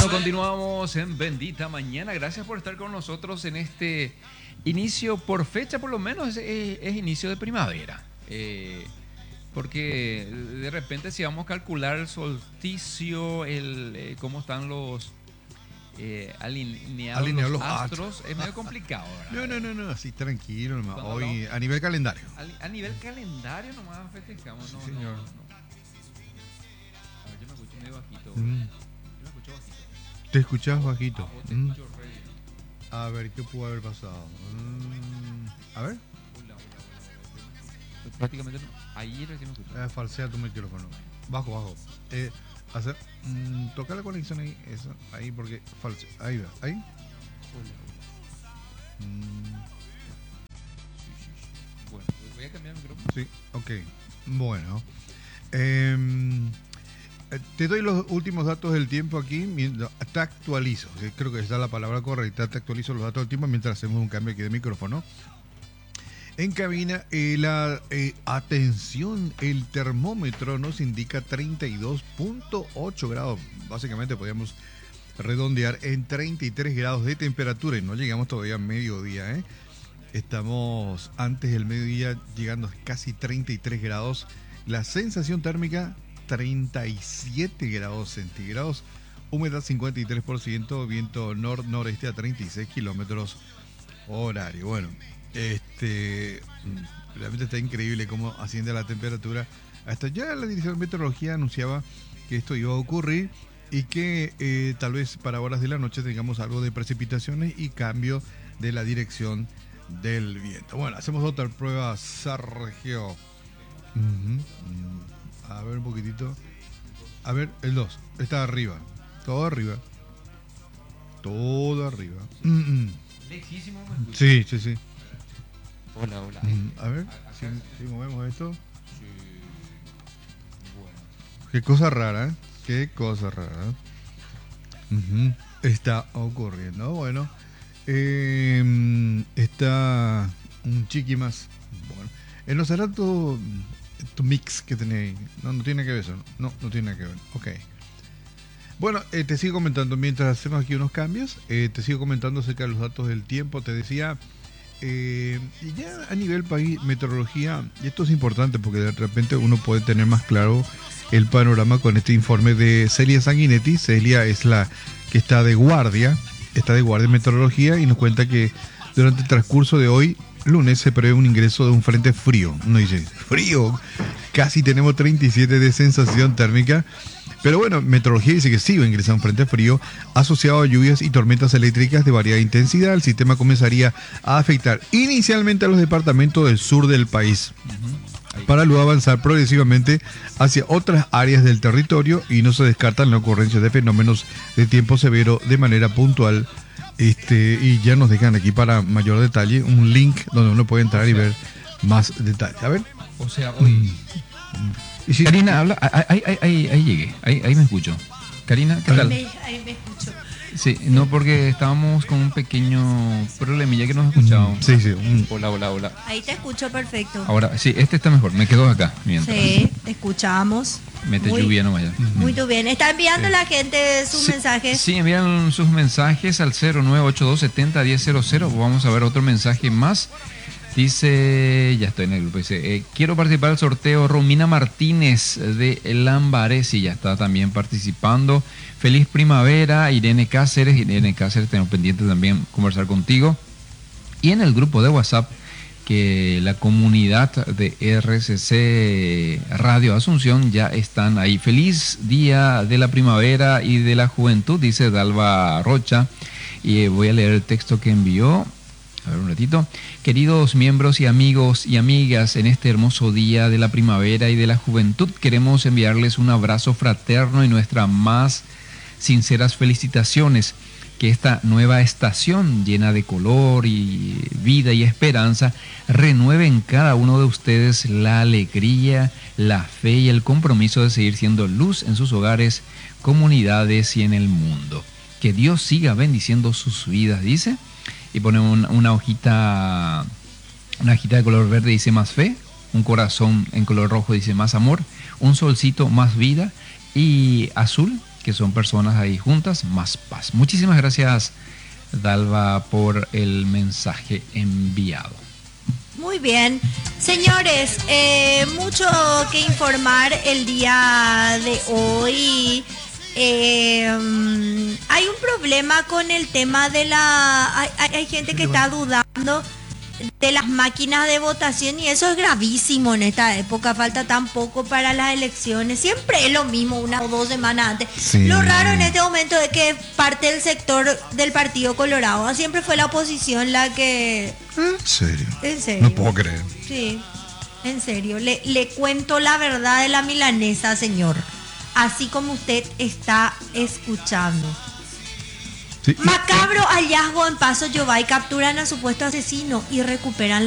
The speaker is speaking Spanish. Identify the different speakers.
Speaker 1: Bueno, continuamos en Bendita Mañana. Gracias por estar con nosotros en este inicio, por fecha por lo menos, es inicio de primavera. Porque de repente si vamos a calcular el solsticio, cómo están los alineados los astros, es medio complicado, ¿verdad?
Speaker 2: No, así tranquilo nomás. Hoy
Speaker 1: hablamos,
Speaker 2: a nivel calendario.
Speaker 1: A nivel calendario nomás festejamos.
Speaker 2: Sí, señor.
Speaker 1: A ver, yo me escucho medio bajito. Yo me escucho bajito.
Speaker 2: ¿Te escuchás bajito?
Speaker 1: Vos te escucho re bien.
Speaker 2: A ver, ¿qué pudo haber pasado? A ver.
Speaker 1: Hola. Prácticamente no. Ahí recién me escucho.
Speaker 2: Falsea tu micrófono. Bajo. Toca la conexión ahí, eso, ahí porque falsea. Ahí va, ahí.
Speaker 1: Hola. Sí. Bueno, voy a cambiar el micrófono.
Speaker 2: Sí, ok. Bueno. Te doy los últimos datos del tiempo aquí. Te actualizo, que creo que esa es la palabra correcta. Te actualizo los datos del tiempo mientras hacemos un cambio aquí de micrófono. En cabina, atención, el termómetro nos indica 32.8 grados. Básicamente podríamos redondear en 33 grados de temperatura y no llegamos todavía a mediodía, ¿eh? Estamos antes del mediodía llegando a casi 33 grados. La sensación térmica 37 grados centígrados. Humedad 53%, viento nor-noreste a 36 kilómetros horario. Bueno, realmente está increíble cómo asciende la temperatura. Hasta ya la Dirección de Meteorología anunciaba que esto iba a ocurrir y que tal vez para horas de la noche tengamos algo de precipitaciones y cambio de la dirección del viento. Bueno, hacemos otra prueba, Sergio. A ver un poquitito. A ver, el 2. Está arriba. Todo arriba.
Speaker 1: Lejísimo me escucho.
Speaker 2: Sí.
Speaker 1: Hola.
Speaker 2: A ver, si movemos esto.
Speaker 1: Sí. Bueno.
Speaker 2: Qué cosa rara, ¿eh? Qué cosa rara. Está ocurriendo. Bueno, está un chiqui más. Bueno, en los será tu mix que tenéis. No tiene que ver eso. No tiene que ver. Ok. Bueno, te sigo comentando mientras hacemos aquí unos cambios. Te sigo comentando acerca de los datos del tiempo. Te decía. Y ya a nivel país, meteorología, y esto es importante porque de repente uno puede tener más claro el panorama con este informe de Celia Sanguinetti. Celia es la que está de guardia en meteorología y nos cuenta que durante el transcurso de hoy, lunes, se prevé un ingreso de un frente frío. Uno dice, frío, casi tenemos 37 de sensación térmica. Pero bueno, meteorología dice que sí va a ingresar un frente frío asociado a lluvias y tormentas eléctricas de variada intensidad. El sistema comenzaría a afectar inicialmente a los departamentos del sur del país, para luego avanzar progresivamente hacia otras áreas del territorio y no se descartan la ocurrencia de fenómenos de tiempo severo de manera puntual. Y ya nos dejan aquí para mayor detalle un link donde uno puede entrar y ver más detalles. A ver.
Speaker 1: O sea, hoy...
Speaker 2: Y si
Speaker 1: Karina, habla. Ahí llegué. Ahí me escucho. Karina, ¿qué tal?
Speaker 3: Ahí me escucho.
Speaker 1: Sí, no, porque estábamos con un pequeño problemilla que nos escuchábamos.
Speaker 2: Sí.
Speaker 1: Hola.
Speaker 3: Ahí te escucho perfecto.
Speaker 1: Ahora, sí, este está mejor. Me quedo acá mientras.
Speaker 3: Sí, te escuchamos.
Speaker 1: Mete lluvia nomás ya.
Speaker 3: Muy bien. Está enviando la gente sus mensajes.
Speaker 1: Sí, envían sus mensajes al 0982701000. Vamos a ver otro mensaje más. Dice, ya estoy en el grupo, dice, quiero participar del sorteo. Romina Martínez de Lambaré, sí, ya está también participando. Feliz primavera. Irene Cáceres, tenemos pendiente también conversar contigo. Y en el grupo de WhatsApp, que la comunidad de RCC Radio Asunción ya están ahí. Feliz día de la primavera y de la juventud, dice Dalva Rocha. Y voy a leer el texto que envió. A ver un ratito. Queridos miembros y amigos y amigas, en este hermoso día de la primavera y de la juventud, queremos enviarles un abrazo fraterno y nuestras más sinceras felicitaciones. Que esta nueva estación llena de color y vida y esperanza renueve en cada uno de ustedes la alegría, la fe y el compromiso de seguir siendo luz en sus hogares, comunidades y en el mundo. Que Dios siga bendiciendo sus vidas, dice. Y pone una hojita de color verde, dice más fe. Un corazón en color rojo, dice más amor. Un solcito, más vida. Y azul, que son personas ahí juntas, más paz. Muchísimas gracias, Dalva, por el mensaje enviado.
Speaker 3: Muy bien. Señores, mucho que informar el día de hoy. Hay un problema con el tema de hay gente que está dudando de las máquinas de votación y eso es gravísimo en esta época. Falta tan poco para las elecciones. Siempre es lo mismo, 1 o 2 semanas antes.
Speaker 2: Sí.
Speaker 3: Lo raro en este momento es que parte del sector del Partido Colorado siempre fue la oposición la que...
Speaker 2: ¿En serio?
Speaker 3: En serio.
Speaker 2: No puedo creer.
Speaker 3: Sí, en serio. Le cuento la verdad de la milanesa, señor. Así como usted está escuchando.
Speaker 2: Sí.
Speaker 3: Macabro hallazgo en Paso Yobay. Capturan a supuesto asesino y recuperan